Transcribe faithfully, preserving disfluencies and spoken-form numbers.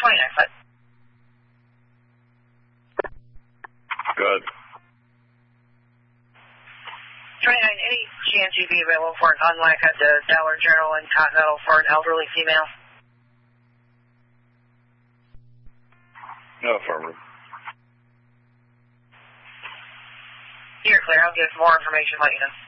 twenty-nine, foot. Good. twenty-nine, any chance you'd be available for an unlock at the Dollar General in Continental for an elderly female? No, affirmative. You're clear. I'll give more information later.